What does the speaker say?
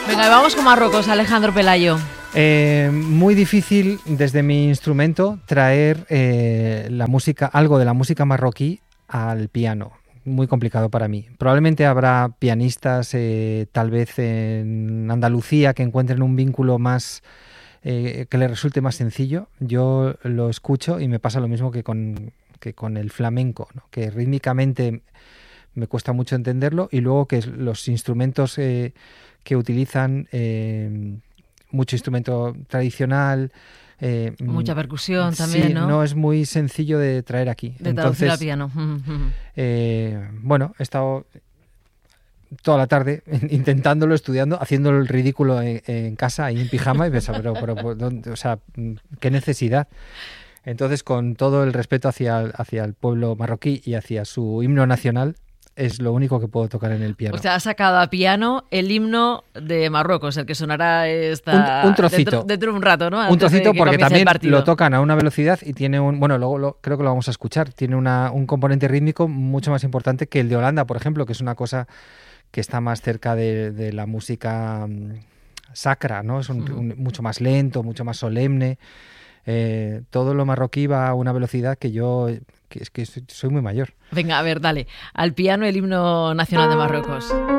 Venga, vamos con Marruecos, Alejandro Pelayo. Muy difícil desde mi instrumento traer la música, algo de la música marroquí al piano. Muy complicado para mí. Probablemente habrá pianistas, tal vez en Andalucía, que encuentren un vínculo más que les resulte más sencillo. Yo lo escucho y me pasa lo mismo que con el flamenco, ¿no? Que rítmicamente me cuesta mucho entenderlo, y luego que los instrumentos que utilizan, mucho instrumento tradicional, mucha percusión también, sí, ¿no? no es muy sencillo de traer aquí. De traducir al piano. Bueno, he estado toda la tarde intentándolo, estudiando, haciendo el ridículo en casa, ahí en pijama, y pensaba, pero ¿dónde? O sea, ¿qué necesidad? Entonces, con todo el respeto hacia el pueblo marroquí y hacia su himno nacional, es lo único que puedo tocar en el piano. O sea, ha sacado a piano el himno de Marruecos, el que sonará un trocito. Dentro de un rato, ¿no? Un trocito, porque también lo tocan a una velocidad y tiene luego creo que lo vamos a escuchar, tiene un componente rítmico mucho más importante que el de Holanda, por ejemplo, que es una cosa que está más cerca de la música sacra, ¿no? Es mucho más lento, mucho más solemne. Todo lo marroquí va a una velocidad que yo... que soy muy mayor. Venga, a ver, dale. Al piano el himno nacional de Marruecos.